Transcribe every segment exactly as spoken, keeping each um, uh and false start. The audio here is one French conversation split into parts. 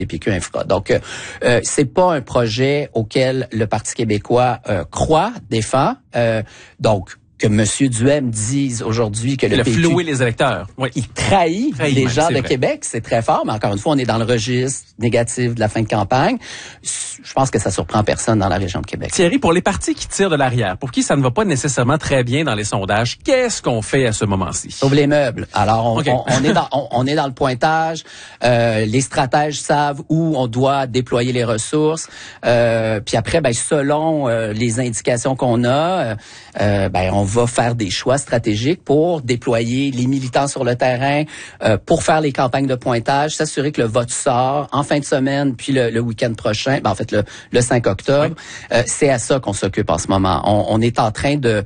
P Q Infra. Donc, euh, euh, c'est pas un projet auquel le Parti québécois euh, croit, défend. Euh, donc, que M. Duhem dise aujourd'hui que le, le P Q... flouer les électeurs. Oui. Il trahit, trahit les même, gens de vrai. Québec, c'est très fort, mais encore une fois, on est dans le registre négatif de la fin de campagne. Je pense que ça surprend personne dans la région de Québec. Thierry, pour les partis qui tirent de l'arrière, pour qui ça ne va pas nécessairement très bien dans les sondages, qu'est-ce qu'on fait à ce moment-ci? Sauve les meubles. Alors, on, okay. on, on, est, dans, on, on est dans le pointage. Euh, les stratèges savent où on doit déployer les ressources. Euh, puis après, ben, selon euh, les indications qu'on a, euh, ben, on va faire des choix stratégiques pour déployer les militants sur le terrain, euh, pour faire les campagnes de pointage, s'assurer que le vote sort en fin de semaine, puis le, le week-end prochain, ben, en fait le, le cinq octobre. Oui. Euh, c'est à ça qu'on s'occupe en ce moment. On, on est en train de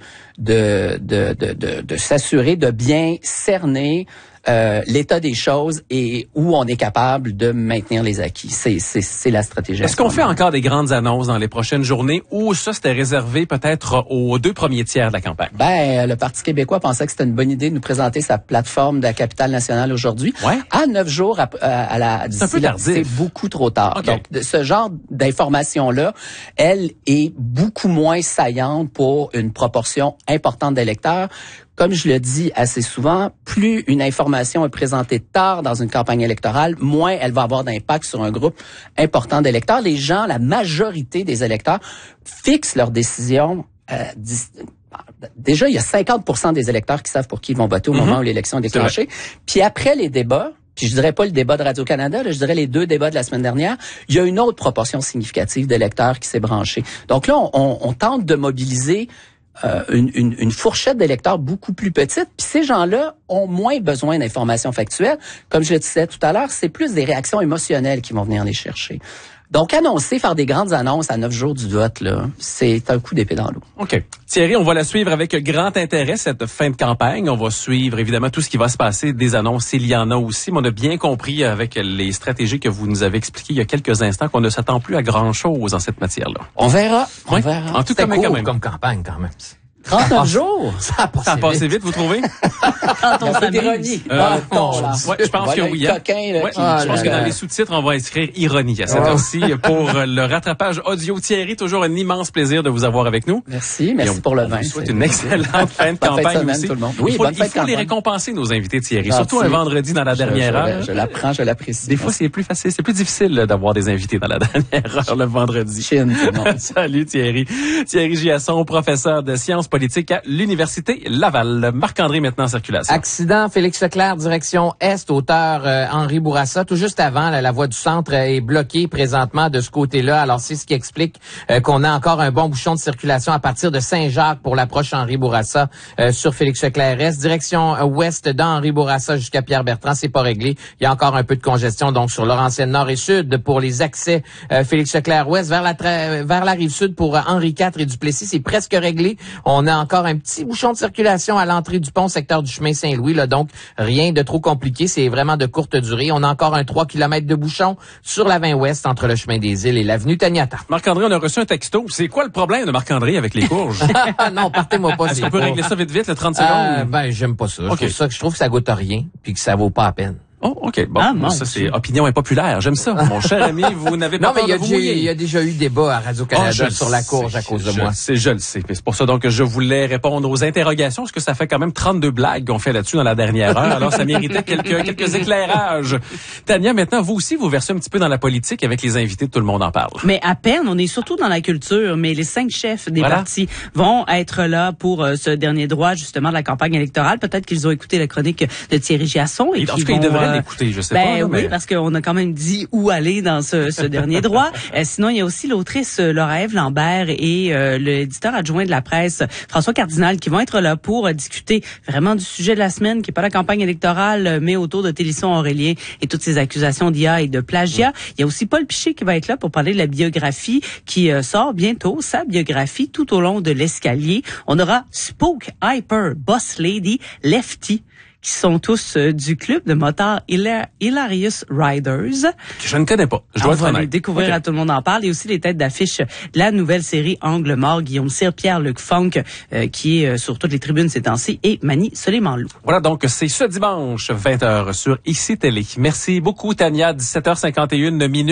de de de, de, de s'assurer de bien cerner Euh, l'état des choses et où on est capable de maintenir les acquis. C'est, c'est, c'est la stratégie. Est-ce qu'on fait encore des grandes annonces dans les prochaines journées ou ça, c'était réservé peut-être aux deux premiers tiers de la campagne? Ben, le Parti québécois pensait que c'était une bonne idée de nous présenter sa plateforme de la capitale nationale aujourd'hui. Ouais. À neuf jours à, à, à la... C'est un peu tardif. C'est beaucoup trop tard. Okay. Donc, ce genre d'information-là, elle est beaucoup moins saillante pour une proportion importante d'électeurs. Comme je le dis assez souvent, plus une information est présentée tard dans une campagne électorale, moins elle va avoir d'impact sur un groupe important d'électeurs. Les gens, la majorité des électeurs, fixent leur décision. Euh, déjà, il y a cinquante pour cent des électeurs qui savent pour qui ils vont voter au mm-hmm. moment où l'élection est déclenchée. Puis après les débats, puis je dirais pas le débat de Radio-Canada, là, je dirais les deux débats de la semaine dernière, il y a une autre proportion significative d'électeurs qui s'est branchée. Donc là, on, on, on tente de mobiliser Euh, une, une, une fourchette d'électeurs beaucoup plus petite. Puis ces gens-là ont moins besoin d'informations factuelles. Comme je le disais tout à l'heure, c'est plus des réactions émotionnelles qui vont venir les chercher. Donc, annoncer, faire des grandes annonces à neuf jours du vote, là, c'est un coup d'épée dans l'eau. OK. Thierry, on va la suivre avec grand intérêt, cette fin de campagne. On va suivre, évidemment, tout ce qui va se passer, des annonces, s'il y en a aussi. Mais on a bien compris, avec les stratégies que vous nous avez expliquées il y a quelques instants, qu'on ne s'attend plus à grand-chose en cette matière-là. On verra. On oui. verra. En tout cas, quand même. Comme campagne, quand même. trente-neuf jours? Ça a passé, ça a passé vite. vite, vous trouvez? Quand on fait d'ironie. Euh, ah, bon, ouais, je pense voilà, que oui. Coquin, là, ouais, qui, ah, je pense là, que là. dans les sous-titres, on va inscrire ironie à cette oh. heure-ci pour le rattrapage audio. Thierry, toujours un immense plaisir de vous avoir avec nous. Merci, merci on, pour le vin. On vous souhaite une excellente fin de campagne fin de semaine, aussi. Tout le monde. Oui, il faut, bonne il fin faut de les récompenser, nos invités, Thierry. Gentil. Surtout un vendredi dans la dernière je, je, heure. Je, je l'apprends, je l'apprécie. Des fois, c'est plus facile, c'est plus difficile d'avoir des invités dans la dernière heure le vendredi. Chine, tout le monde. Salut Thierry. Thierry Giasson, professeur de sciences politiques à l'Université Laval. Marc-André, maintenant en circulation. Accident, Félix Leclerc, direction Est, hauteur euh, Henri Bourassa. Tout juste avant, là, la voie du centre est bloquée présentement de ce côté-là. Alors, c'est ce qui explique euh, qu'on a encore un bon bouchon de circulation à partir de Saint-Jacques pour l'approche Henri Bourassa euh, sur Félix Leclerc Est. Direction euh, ouest d'Henri Bourassa jusqu'à Pierre-Bertrand, c'est pas réglé. Il y a encore un peu de congestion, donc sur Laurentienne Nord et Sud pour les accès euh, Félix Leclerc Ouest vers la tra- vers la rive sud pour euh, Henri quatre et Duplessis. C'est presque réglé. On a encore un petit bouchon de circulation à l'entrée du pont, secteur du chemin Saint-Louis, là, donc rien de trop compliqué, c'est vraiment de courte durée. On a encore un trois kilomètres de bouchon sur la vingt ouest entre le chemin des Îles et l'avenue Taniata. Marc-André, on a reçu un texto. C'est quoi le problème de Marc-André avec les courges? Non, partez-moi pas. Est-ce qu'on peut régler ça vite vite, le trente euh, secondes? Ben, j'aime pas ça. Okay. Je trouve ça que je trouve que ça goûte à rien puis que ça vaut pas la peine. Oh, OK. Bon, ah, bon ça, c'est opinion impopulaire. J'aime ça. Mon cher ami, vous n'avez pas non, mais peur il y a de vous déjà, mouiller. il y a déjà eu débat à Radio-Canada oh, sur la courge sais, à cause je, de moi. Je sais, je le sais. C'est pour ça donc que je voulais répondre aux interrogations, parce que ça fait quand même trente-deux blagues qu'on fait là-dessus dans la dernière heure. Alors, ça méritait quelques, quelques éclairages. Tania, maintenant, vous aussi, vous versez un petit peu dans la politique avec les invités de Tout le monde en parle. Mais à peine, on est surtout dans la culture, mais les cinq chefs des voilà. partis vont être là pour euh, ce dernier droit, justement, de la campagne électorale. Peut-être qu'ils ont écouté la chronique de Thierry Giasson. Et, et en tout cas, ils devraient euh, l'écouter, je sais ben, pas. Là, oui, mais... parce qu'on a quand même dit où aller dans ce, ce dernier droit. Euh, sinon, il y a aussi l'autrice Laura-Ève Lambert et euh, l'éditeur adjoint de la presse, François Cardinal, qui vont être là pour euh, discuter vraiment du sujet de la semaine, qui est pas la campagne électorale, mais autour de Télisson Aurélien et toutes ces accusations d'I A et de plagiat. Mmh. Il y a aussi Paul Piché qui va être là pour parler de la biographie qui euh, sort bientôt, sa biographie tout au long de l'escalier. On aura Spook, Hyper, Boss Lady, Lefty, qui sont tous euh, du club de motards Hilar- Hilarious Riders. Que je ne connais pas. Je dois On va être les découvrir okay. à Tout le monde en parle. Et aussi les têtes d'affiche de la nouvelle série Angle mort, Guillaume Cyr, Pierre-Luc Funk, euh, qui est euh, sur toutes les tribunes ces temps-ci, et Mani Soleiman-Lou. Voilà, donc c'est ce dimanche, vingt heures sur I C Télé. Merci beaucoup, Tania. dix-sept heures cinquante et une minutes.